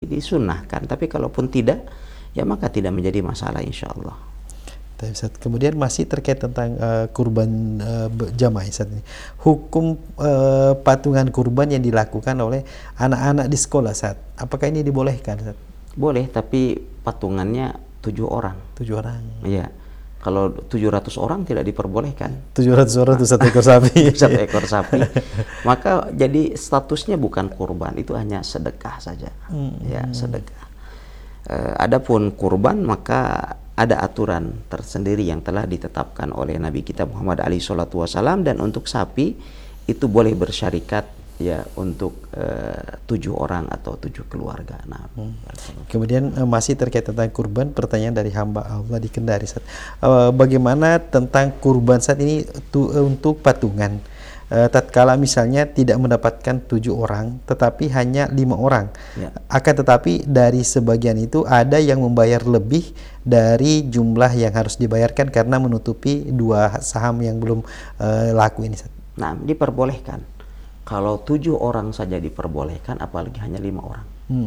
disunnahkan. Tapi kalaupun tidak, ya maka tidak menjadi masalah insya Allah. Kemudian masih terkait tentang kurban jamaah Ustaz ini. Hukum patungan kurban yang dilakukan oleh anak-anak di sekolah Ustaz. Apakah ini dibolehkan Ustaz? Boleh, tapi patungannya 7 orang. 7 orang. Iya. Kalau 700 orang tidak diperbolehkan. 700 orang itu 1 ekor sapi. 1 ekor sapi. Maka jadi statusnya bukan kurban, itu hanya sedekah saja. Ya, sedekah. Adapun kurban maka ada aturan tersendiri yang telah ditetapkan oleh Nabi kita Muhammad alaihi salatu wasallam, dan untuk sapi itu boleh bersyarikat ya untuk 7 orang atau 7 keluarga. Nah, kemudian masih terkait tentang kurban, pertanyaan dari hamba Allah di Kendari. Bagaimana tentang kurban saat ini untuk patungan? Tatkala misalnya tidak mendapatkan 7 orang tetapi hanya 5 orang, ya. Akan tetapi dari sebagian itu ada yang membayar lebih dari jumlah yang harus dibayarkan karena menutupi 2 saham yang belum laku ini. Nah, diperbolehkan. Kalau 7 orang saja diperbolehkan, apalagi hanya 5 orang.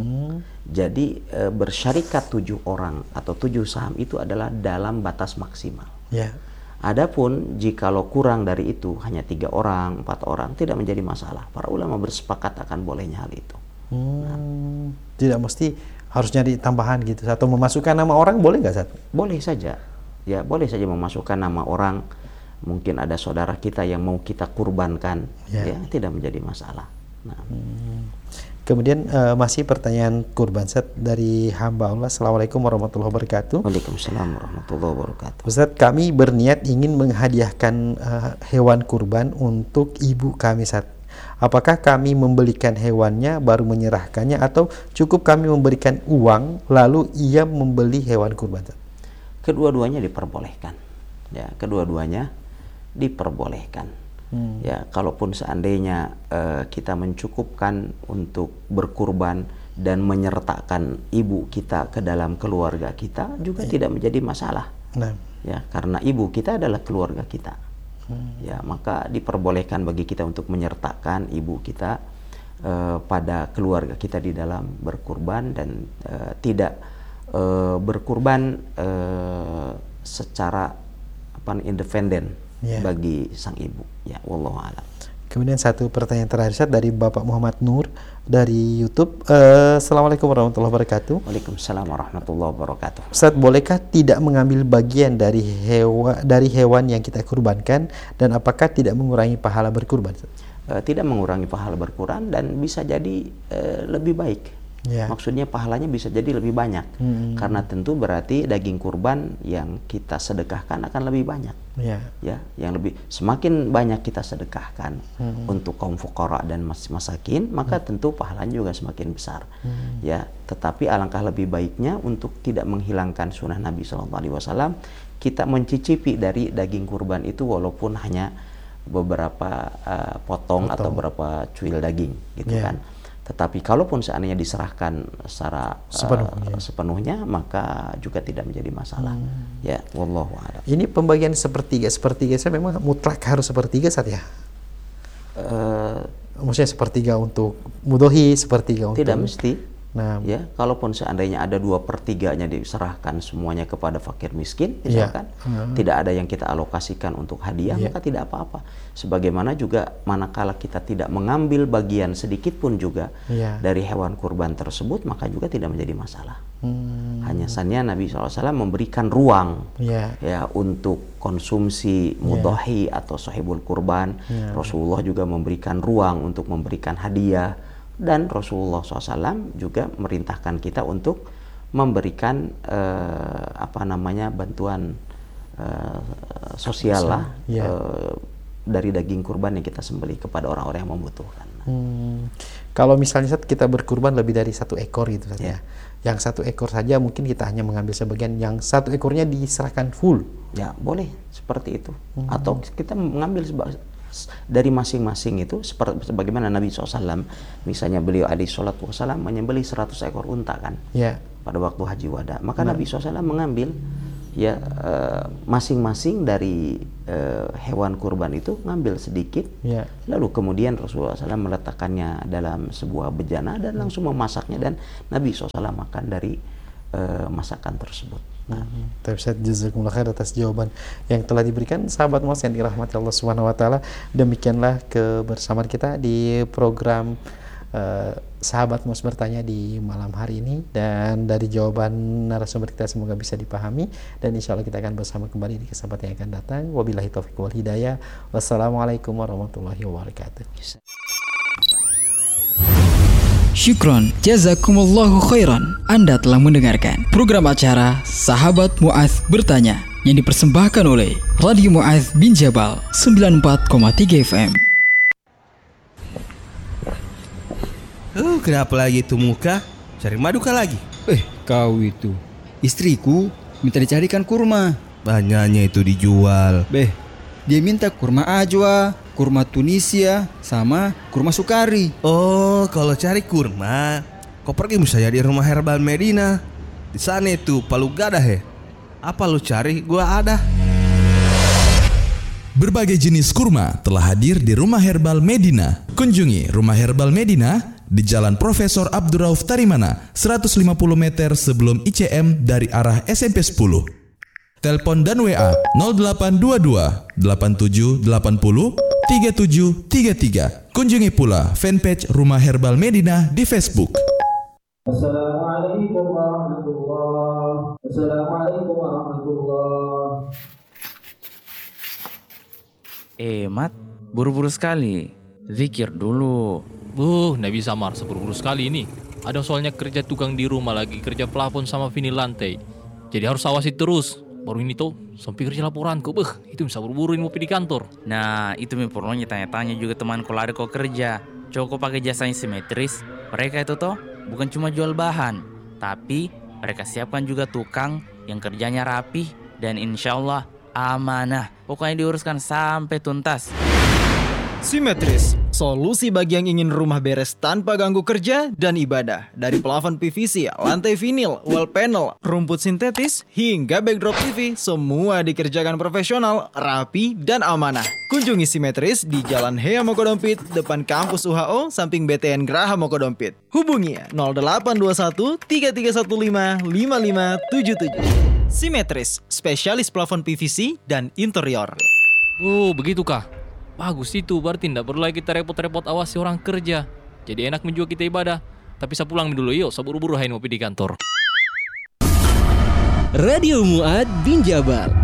Jadi bersyarikat 7 orang atau 7 saham itu adalah dalam batas maksimal. Ya. Adapun jikalau kurang dari itu, hanya 3 orang, 4 orang, tidak menjadi masalah. Para ulama bersepakat akan bolehnya hal itu. Tidak mesti harus nyari tambahan gitu, atau memasukkan nama orang boleh nggak Ustaz? Boleh saja, ya boleh saja memasukkan nama orang. Mungkin ada saudara kita yang mau kita kurbankan, ya tidak menjadi masalah. Nah. Kemudian masih pertanyaan kurban Ustaz dari hamba Allah. Assalamualaikum warahmatullahi wabarakatuh. Waalaikumsalam warahmatullahi wabarakatuh. Ustaz, kami berniat ingin menghadiahkan hewan kurban untuk ibu kami Ustaz. Apakah kami membelikan hewannya baru menyerahkannya, atau cukup kami memberikan uang lalu ia membeli hewan kurban Ustaz? Kedua-duanya diperbolehkan. Ya, kedua-duanya diperbolehkan. Ya, kalaupun seandainya kita mencukupkan untuk berkurban dan menyertakan ibu kita ke dalam keluarga kita juga tidak menjadi masalah. Ya, karena ibu kita adalah keluarga kita. Ya, maka diperbolehkan bagi kita untuk menyertakan ibu kita pada keluarga kita di dalam berkurban, dan tidak berkurban secara independen bagi sang ibu. Ya, wallahu a'lam. Kemudian satu pertanyaan terakhir dari Bapak Muhammad Nur dari YouTube. Assalamualaikum warahmatullahi wabarakatuh. Waalaikumsalam warahmatullahi wabarakatuh. Ustaz, bolehkah tidak mengambil bagian dari hewan yang kita kurbankan, dan apakah tidak mengurangi pahala berkurban? Tidak mengurangi pahala berkurban, dan bisa jadi lebih baik. Ya. Maksudnya pahalanya bisa jadi lebih banyak, karena tentu berarti daging kurban yang kita sedekahkan akan lebih banyak. Ya, yang lebih, semakin banyak kita sedekahkan untuk kaum fuqara dan masakin, maka tentu pahalanya juga semakin besar. Ya, tetapi alangkah lebih baiknya untuk tidak menghilangkan sunnah Nabi SAW, kita mencicipi dari daging kurban itu walaupun hanya beberapa potong atau beberapa cuil daging, gitu kan. Tetapi kalaupun seandainya diserahkan secara sepenuhnya, maka juga tidak menjadi masalah. Ya, wallahu a'lam. Ini pembagian sepertiga saya memang mutlak harus sepertiga Ustaz ya? Maksudnya sepertiga untuk mudhohi, sepertiga untuk... Tidak mesti. Nah, ya, kalaupun seandainya ada 2/3-nya diserahkan semuanya kepada fakir miskin, misalkan, tidak ada yang kita alokasikan untuk hadiah, maka tidak apa-apa. Sebagaimana juga manakala kita tidak mengambil bagian sedikit pun juga dari hewan kurban tersebut, maka juga tidak menjadi masalah. Hanya saja Nabi SAW memberikan ruang ya untuk konsumsi mudhahi atau sahibul kurban. Rasulullah juga memberikan ruang untuk memberikan hadiah. Dan Rasulullah SAW juga merintahkan kita untuk memberikan bantuan sosial lah dari daging kurban yang kita sembelih kepada orang-orang yang membutuhkan. Kalau misalnya kita berkurban lebih dari 1 ekor gitu ya, yang 1 ekor saja mungkin kita hanya mengambil sebagian, yang 1 ekornya diserahkan full. Ya, boleh seperti itu. Atau kita mengambil dari masing-masing itu, sebagaimana Nabi SAW, misalnya beliau alaihi salatu wasallam menyembelih 100 ekor unta kan, pada waktu haji wada, maka Nabi SAW mengambil ya masing-masing dari hewan kurban itu ngambil sedikit, lalu kemudian Rasulullah SAW meletakkannya dalam sebuah bejana dan langsung memasaknya, dan Nabi SAW makan dari masakan tersebut. Ustaz, jazakumullah khair atas jawaban yang telah diberikan sahabat Muaz yang dirahmati Allah Subhanahu wa taala. Demikianlah kebersamaan kita di program sahabat Muaz bertanya di malam hari ini, dan dari jawaban narasumber kita semoga bisa dipahami, dan insya Allah kita akan bersama kembali di kesempatan yang akan datang. Wabillahi taufiq wal hidayah. Wassalamualaikum warahmatullahi wabarakatuh. Syukron, jazakumullahu khairan. Anda telah mendengarkan program acara Sahabat Muaz Bertanya yang dipersembahkan oleh Radio Muaz bin Jabal 94,3 FM. Kenapa lagi itu muka? Cari madu kah lagi? Kau itu istriku minta dicarikan kurma. Banyaknya itu dijual. Dia minta kurma ajwa, kurma Tunisia, sama kurma Sukari. Oh, kalau cari kurma, kau pergi misalnya di Rumah Herbal Medina. Di sana itu palu gadah ya. Apa lu cari? Gua ada. Berbagai jenis kurma telah hadir di Rumah Herbal Medina. Kunjungi Rumah Herbal Medina di Jalan Profesor Abdurrauf Tarimana, 150 meter sebelum ICM dari arah SMP 10. Telepon dan WA 0822 8780 3733. Kunjungi pula fanpage Rumah Herbal Medina di Facebook. Assalamualaikum warahmatullahi wabarakatuh. Assalamualaikum warahmatullahi. Mat, buru-buru sekali. Zikir dulu. Nggak bisa Mars, buru-buru sekali ini. Ada soalnya kerja tukang di rumah lagi, kerja plafon sama vinil lantai. Jadi harus awasi terus. Baru ini tuh sampai kerja laporanku, itu bisa buru-buru ini mau pergi di kantor. Nah, itu perlunya tanya-tanya juga temanku lari kok kerja. Coba pakai jasanya simetris. Mereka itu toh bukan cuma jual bahan, tapi mereka siapkan juga tukang yang kerjanya rapih dan insya Allah amanah. Pokoknya diuruskan sampai tuntas. Simetris, solusi bagi yang ingin rumah beres tanpa ganggu kerja dan ibadah. Dari plafon PVC, lantai vinil, wall panel, rumput sintetis, hingga backdrop TV, semua dikerjakan profesional, rapi, dan amanah. Kunjungi Simetris di Jalan Hea Mokodompit, depan kampus UHO, samping BTN Graha Mokodompit. Hubungi 0821 3315 5577. Simetris, spesialis plafon PVC dan interior. Begitukah? Bagus itu, berarti tidak perlu lagi kita repot-repot awasi orang kerja. Jadi enak juga kita ibadah. Tapi saya pulang dulu yuk, saya buru-buru hain mau pergi di kantor. Radio Muad bin Jabal.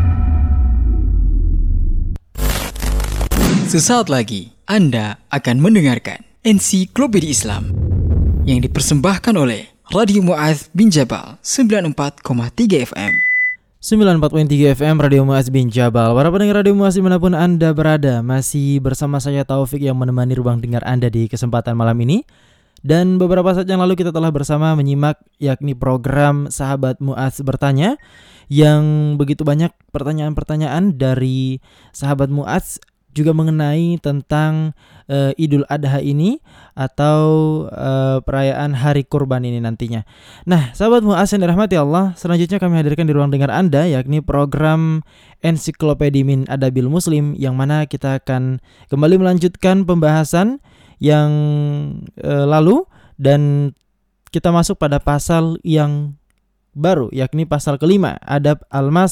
Sesaat lagi Anda akan mendengarkan Ensiklopedia Islam yang dipersembahkan oleh Radio Muaz bin Jabal 94,3 FM. 94.3 FM Radio Muaz bin Jabal. Para pendengar Radio Muaz dimanapun Anda berada, masih bersama saya Taufik yang menemani ruang dengar Anda di kesempatan malam ini. Dan beberapa saat yang lalu kita telah bersama menyimak yakni program Sahabat Muaz Bertanya, yang begitu banyak pertanyaan-pertanyaan dari Sahabat Muaz juga mengenai tentang Idul Adha ini atau perayaan Hari Kurban ini nantinya. Nah, sahabat Muaz yang dirahmati Allah, selanjutnya kami hadirkan di ruang dengar Anda yakni program Ensiklopedia min Adabil Muslim, yang mana kita akan kembali melanjutkan pembahasan yang lalu, dan kita masuk pada pasal yang baru yakni pasal kelima, adab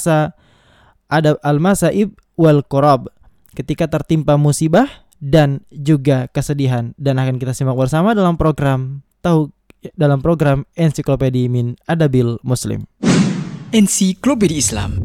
al-masaib wal qorab, ketika tertimpa musibah dan juga kesedihan, dan akan kita simak bersama dalam program Ensiklopedia min Adabil Muslim. Ensiklopedia Islam.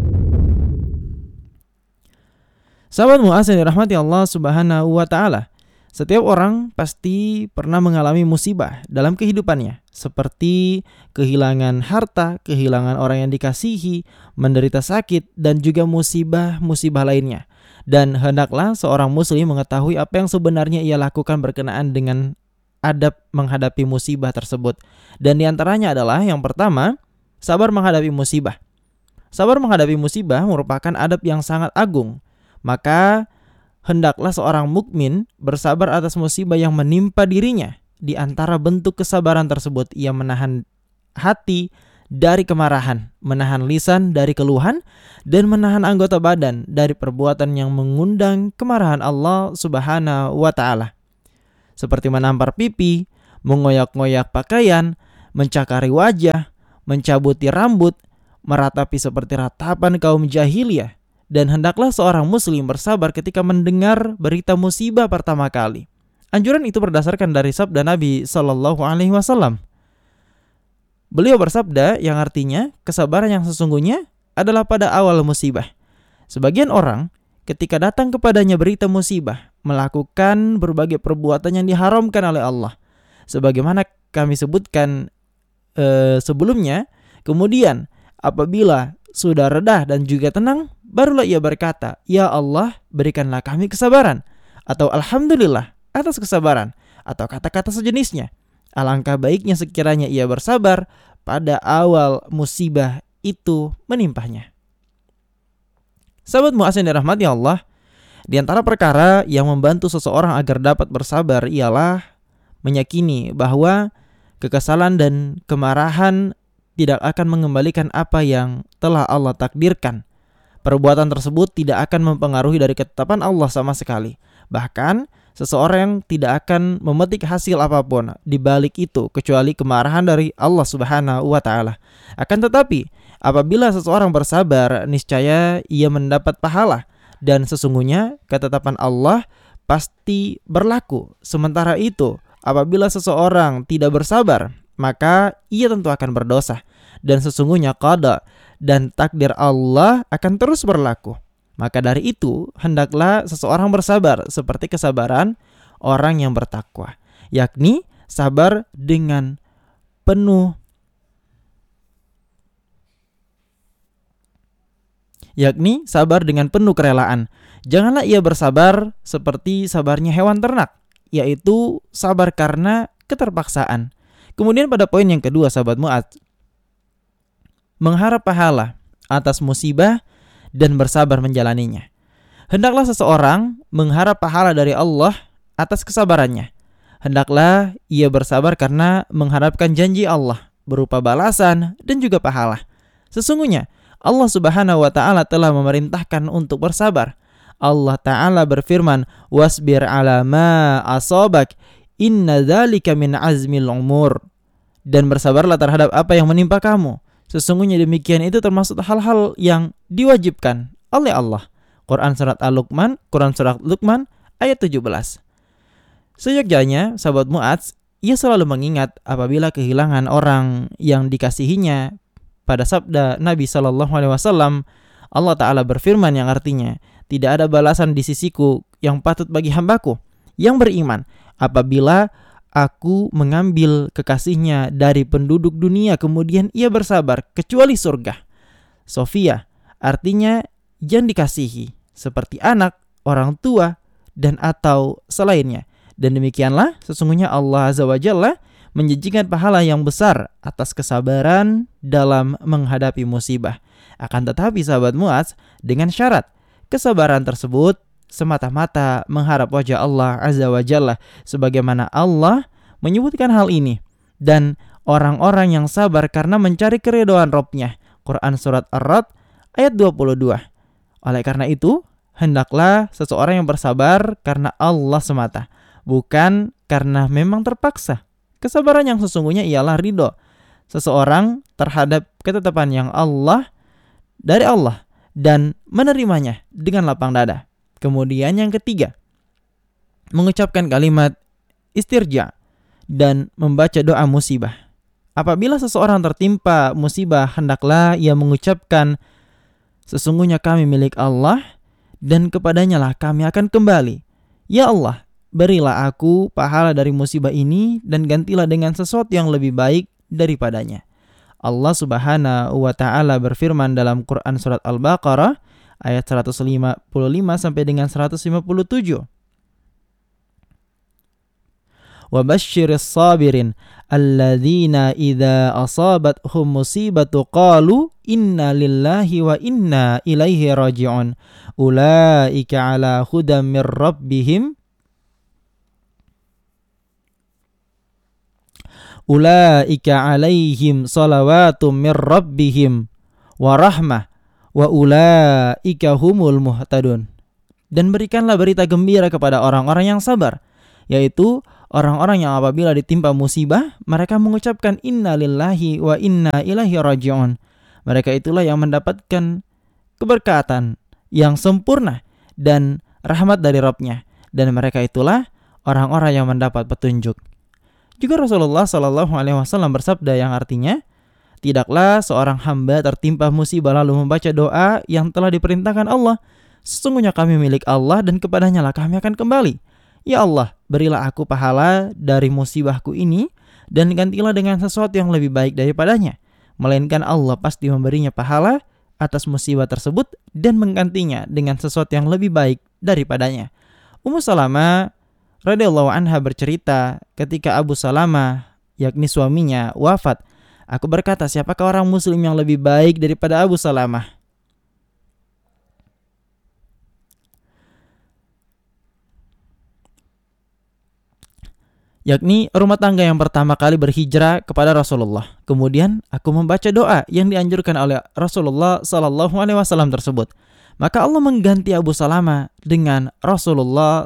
Sahabat Muaz yang dirahmati Allah Subhanahu wa taala, setiap orang pasti pernah mengalami musibah dalam kehidupannya, seperti kehilangan harta, kehilangan orang yang dikasihi, menderita sakit, dan juga musibah-musibah lainnya. Dan hendaklah seorang muslim mengetahui apa yang sebenarnya ia lakukan berkenaan dengan adab menghadapi musibah tersebut. Dan diantaranya adalah yang pertama, sabar menghadapi musibah. Sabar menghadapi musibah merupakan adab yang sangat agung. Maka hendaklah seorang mukmin bersabar atas musibah yang menimpa dirinya. Di antara bentuk kesabaran tersebut, ia menahan hati dari kemarahan, menahan lisan dari keluhan, dan menahan anggota badan dari perbuatan yang mengundang kemarahan Allah Subhanahu wa Ta'ala, seperti menampar pipi, mengoyak-ngoyak pakaian, mencakari wajah, mencabuti rambut, meratapi seperti ratapan kaum jahiliyah. Dan hendaklah seorang muslim bersabar ketika mendengar berita musibah pertama kali. Anjuran itu berdasarkan dari sabda Nabi Sallallahu Alaihi Wasallam. Beliau bersabda yang artinya kesabaran yang sesungguhnya adalah pada awal musibah. Sebagian orang ketika datang kepadanya berita musibah melakukan berbagai perbuatan yang diharamkan oleh Allah, sebagaimana kami sebutkan sebelumnya. Kemudian apabila sudah reda dan juga tenang, barulah ia berkata, "Ya Allah, berikanlah kami kesabaran," atau "Alhamdulillah atas kesabaran," atau kata-kata sejenisnya. Alangkah baiknya sekiranya ia bersabar pada awal musibah itu menimpahnya. Sahabat Mu'az yang dirahmati Allah, di antara perkara yang membantu seseorang agar dapat bersabar ialah meyakini bahwa kekesalan dan kemarahan tidak akan mengembalikan apa yang telah Allah takdirkan. Perbuatan tersebut tidak akan mempengaruhi dari ketetapan Allah sama sekali. Bahkan seseorang tidak akan memetik hasil apapun di balik itu kecuali kemarahan dari Allah Subhanahu wa Ta'ala. Akan tetapi apabila seseorang bersabar, niscaya ia mendapat pahala, dan sesungguhnya ketetapan Allah pasti berlaku. Sementara itu, apabila seseorang tidak bersabar, maka ia tentu akan berdosa, dan sesungguhnya qada dan takdir Allah akan terus berlaku. Maka dari itu, hendaklah seseorang bersabar seperti kesabaran orang yang bertakwa, yakni sabar dengan penuh kerelaan. Janganlah ia bersabar seperti sabarnya hewan ternak, yaitu sabar karena keterpaksaan. Kemudian pada poin yang kedua, sahabat Mu'az, mengharap pahala atas musibah dan bersabar menjalaninya. Hendaklah seseorang mengharap pahala dari Allah atas kesabarannya. Hendaklah ia bersabar karena mengharapkan janji Allah berupa balasan dan juga pahala. Sesungguhnya Allah Subhanahu wa Ta'ala telah memerintahkan untuk bersabar. Allah Ta'ala berfirman, "Wasbir ala ma asabak, inna dzalika min azmil umur." Dan bersabarlah terhadap apa yang menimpa kamu. Sesungguhnya demikian itu termasuk hal-hal yang diwajibkan oleh Allah. Quran surat Luqman ayat 17. Seyogyanya sahabat Mu'az, ia selalu mengingat apabila kehilangan orang yang dikasihinya. Pada sabda Nabi SAW, Allah Ta'ala berfirman yang artinya, "Tidak ada balasan di sisiku yang patut bagi hambaku yang beriman apabila aku mengambil kekasihnya dari penduduk dunia kemudian ia bersabar kecuali surga." Sofia artinya yang dikasihi, seperti anak, orang tua, dan atau selainnya. Dan demikianlah sesungguhnya Allah Azza wa Jalla menjanjikan pahala yang besar atas kesabaran dalam menghadapi musibah. Akan tetapi sahabat Mu'az, dengan syarat kesabaran tersebut semata-mata mengharap wajah Allah Azza wa Jalla, sebagaimana Allah menyebutkan hal ini. Dan orang-orang yang sabar karena mencari keridhaan Rabb-nya. Quran surat Ar-Ra'd ayat 22. Oleh karena itu, hendaklah seseorang yang bersabar karena Allah semata, bukan karena memang terpaksa. Kesabaran yang sesungguhnya ialah ridho seseorang terhadap ketetapan yang dari Allah dan menerimanya dengan lapang dada. Kemudian yang ketiga, mengucapkan kalimat istirja dan membaca doa musibah. Apabila seseorang tertimpa musibah, hendaklah ia mengucapkan, "Sesungguhnya kami milik Allah dan kepadanya lah kami akan kembali. Ya Allah, berilah aku pahala dari musibah ini dan gantilah dengan sesuatu yang lebih baik daripadanya." Allah Subhanahu wa Ta'ala berfirman dalam Quran surat Al-Baqarah ayat 155 sampai dengan 157. "Wa basyiris sabirin alladzina idza asabathum musibatu qalu inna lillahi wa inna ilaihi raji'un. Ulaika ala hudam mir rabbihim ulaika alaihim salawatum mir rabbihim wa rahmah wa ulaika humul muhtadun. Dan berikanlah berita gembira kepada orang-orang yang sabar, yaitu orang-orang yang apabila ditimpa musibah, mereka mengucapkan inna lillahi wa inna ilaihi raji'un. Mereka itulah yang mendapatkan keberkatan yang sempurna dan rahmat dari Rabb-Nya. Dan mereka itulah orang-orang yang mendapat petunjuk. Juga Rasulullah SAW bersabda yang artinya, tidaklah seorang hamba tertimpa musibah lalu membaca doa yang telah diperintahkan Allah. Sesungguhnya kami milik Allah dan kepadanya lah kami akan kembali. Ya Allah, berilah aku pahala dari musibahku ini dan gantilah dengan sesuatu yang lebih baik daripadanya. Melainkan Allah pasti memberinya pahala atas musibah tersebut dan menggantinya dengan sesuatu yang lebih baik daripadanya. Ummu Salamah radhiyallahu anha bercerita ketika Abu Salamah, yakni suaminya, wafat. Aku berkata, siapakah orang muslim yang lebih baik daripada Abu Salamah? Yakni rumah tangga yang pertama kali berhijrah kepada Rasulullah. Kemudian aku membaca doa yang dianjurkan oleh Rasulullah SAW tersebut. Maka Allah mengganti Abu Salamah dengan Rasulullah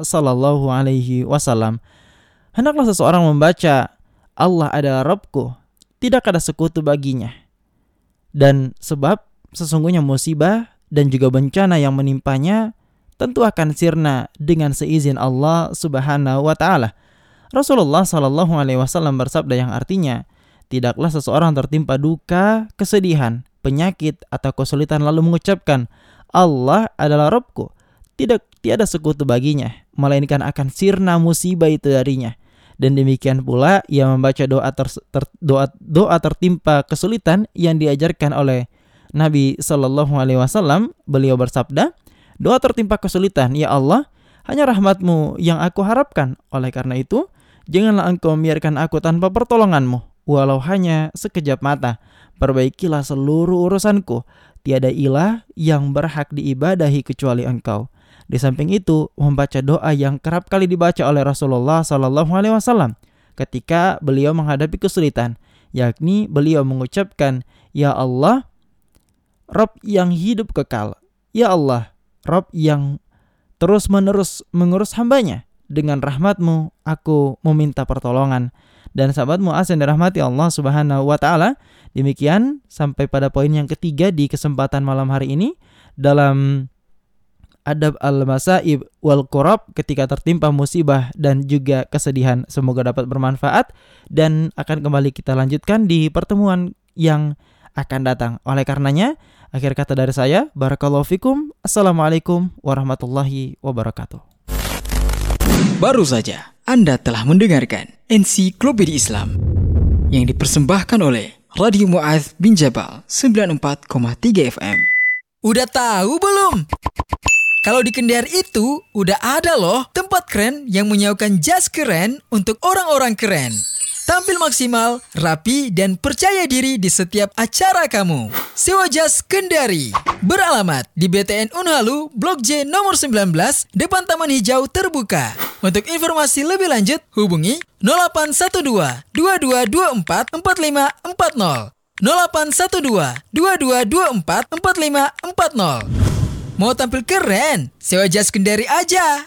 SAW. Hendaklah seseorang membaca Allah adalah Rabbku, tidak ada sekutu baginya. Dan sebab sesungguhnya musibah dan juga bencana yang menimpanya tentu akan sirna dengan seizin Allah Subhanahu wa Ta'ala. Rasulullah SAW bersabda yang artinya, tidaklah seseorang tertimpa duka, kesedihan, penyakit atau kesulitan lalu mengucapkan Allah adalah Rabbku, tiada sekutu baginya, melainkan akan sirna musibah itu darinya. Dan demikian pula ia membaca doa tertimpa kesulitan yang diajarkan oleh Nabi SAW. Beliau bersabda, doa tertimpa kesulitan, ya Allah, hanya rahmat-Mu yang aku harapkan. Oleh karena itu, janganlah Engkau membiarkan aku tanpa pertolongan-Mu, walau hanya sekejap mata. Perbaikilah seluruh urusanku. Tiada ilah yang berhak diibadahi kecuali Engkau. Di samping itu, membaca doa yang kerap kali dibaca oleh Rasulullah SAW ketika beliau menghadapi kesulitan, yakni beliau mengucapkan, Ya Allah, Rabb yang hidup kekal. Ya Allah, Rabb yang terus-menerus mengurus hambanya. Dengan rahmat-Mu, aku meminta pertolongan. Dan sahabat Mu'az yang dirahmati Allah Subhanahu wa Ta'ala, demikian sampai pada poin yang ketiga di kesempatan malam hari ini dalam adab al-masaib wal qurab ketika tertimpa musibah dan juga kesedihan. Semoga dapat bermanfaat dan akan kembali kita lanjutkan di pertemuan yang akan datang. Oleh karenanya, akhir kata dari saya, barakallahu fikum. Assalamualaikum warahmatullahi wabarakatuh. Baru saja Anda telah mendengarkan Ensiklopedia Islam yang dipersembahkan oleh Radio Mu'adz bin Jabal 94,3 FM. Udah tahu belum? Kalau di Kendari itu udah ada loh tempat keren yang menyewakan jas keren untuk orang-orang keren. Tampil maksimal, rapi, dan percaya diri di setiap acara kamu. Sewa jas Kendari. Beralamat di BTN Unhalu, Blok J nomor 19, depan Taman Hijau Terbuka. Untuk informasi lebih lanjut, hubungi 0812 2224 4540. 0812 2224 4540. Mau tampil keren? Sewa jas Kendari aja.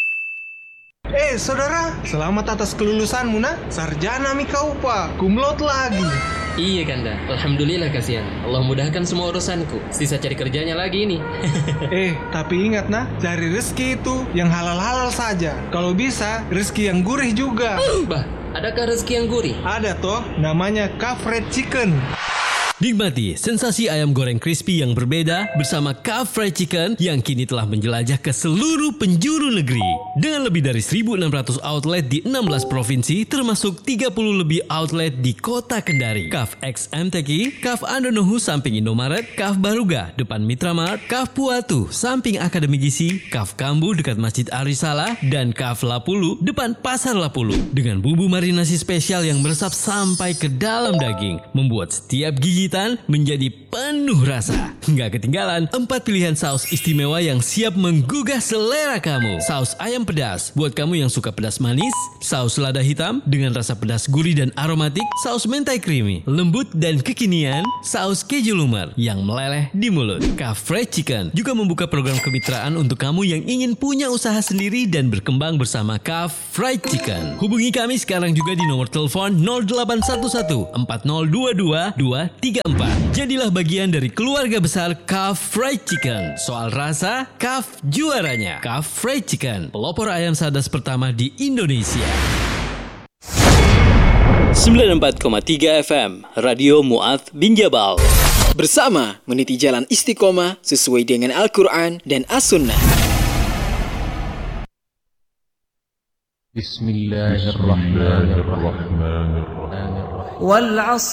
Saudara, selamat atas kelulusanmu, nak. Sarjana Mika Upa, kumlot lagi. Iya Kanda, alhamdulillah kasihan. Allah mudahkan semua urusanku. Sisa cari kerjanya lagi ini. Tapi ingat nak, cari rezeki itu yang halal-halal saja. Kalau bisa, rezeki yang gurih juga. Bah, adakah rezeki yang gurih? Ada toh, namanya Kaf Fried Chicken. Nikmati sensasi ayam goreng crispy yang berbeda bersama Kaf Fried Chicken yang kini telah menjelajah ke seluruh penjuru negeri. Dengan lebih dari 1.600 outlet di 16 provinsi termasuk 30 lebih outlet di kota Kendari. Kaf X MTQ, Kaf Andonohu samping Indomaret, Kaf Baruga depan Mitramart, Kaf Puatu samping Akademi Gizi, Kaf Kambu dekat Masjid Arisala, dan Kaf Lapulu depan Pasar Lapulu. Dengan bumbu marinasi spesial yang meresap sampai ke dalam daging, membuat setiap gigi Jahitan menjadi penuh rasa. Nggak ketinggalan 4 pilihan saus istimewa yang siap menggugah selera kamu. Saus ayam pedas buat kamu yang suka pedas manis, saus lada hitam dengan rasa pedas gurih dan aromatik, saus mentai creamy, lembut dan kekinian, saus keju lumer yang meleleh di mulut. Ka Fried Chicken juga membuka program kemitraan untuk kamu yang ingin punya usaha sendiri dan berkembang bersama Ka Fried Chicken. Hubungi kami sekarang juga di nomor telepon 0811 4022 234. Jadilah bagian dari keluarga besar Ka Fried Chicken. Soal rasa, Kaf juaranya. Ka Fried Chicken, pelopor ayam sadas pertama di Indonesia. 94,3 FM Radio Mu'adz bin Jabal. Bersama meniti jalan istiqomah sesuai dengan Al-Quran dan As-Sunnah. Bismillahirrahmanirrahim. Wal 'asr